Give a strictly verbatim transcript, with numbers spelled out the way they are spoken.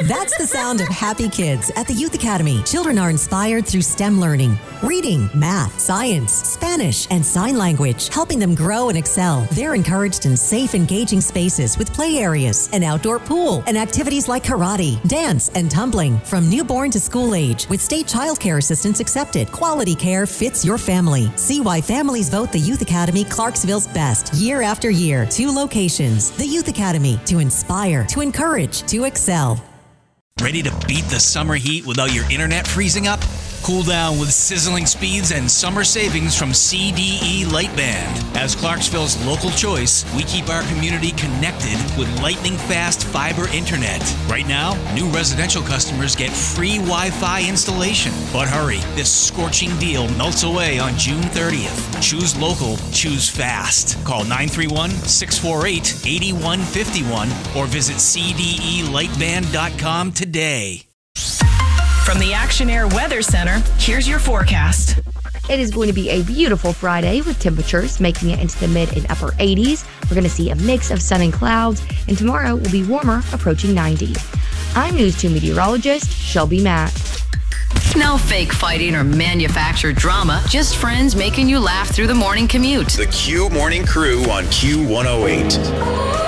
That's the sound of happy kids at the Youth Academy. Children are inspired through STEM learning, reading, math, science, Spanish, and sign language, helping them grow and excel. They're encouraged in safe, engaging spaces with play areas, an outdoor pool, and activities like karate, dance, and tumbling. From newborn to school age, with state child care assistance accepted, quality care fits your family. See why families vote the Youth Academy Clarksville's best year after year. Two locations. The Youth Academy, to inspire, to encourage, to excel. Ready to beat the summer heat without your internet freezing up? Cool down with sizzling speeds and summer savings from C D E Lightband. As Clarksville's local choice, we keep our community connected with lightning-fast fiber internet. Right now, new residential customers get free Wi-Fi installation. But hurry, this scorching deal melts away on June thirtieth. Choose local, choose fast. Call nine three one, six four eight, eight one five one or visit C D E lightband dot com today. From the Action Air Weather Center, here's your forecast. It is going to be a beautiful Friday with temperatures making it into the mid and upper eighties. We're going to see a mix of sun and clouds, and tomorrow will be warmer, approaching ninety. I'm News two meteorologist Shelby Mack. No fake fighting or manufactured drama, just friends making you laugh through the morning commute. The Q Morning Crew on Q one oh eight.